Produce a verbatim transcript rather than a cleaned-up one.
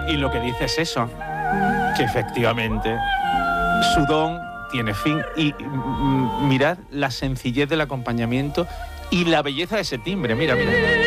y lo que dice es eso, que efectivamente su don tiene fin. Y mm, mirad la sencillez del acompañamiento y la belleza de ese timbre. Mira, mira.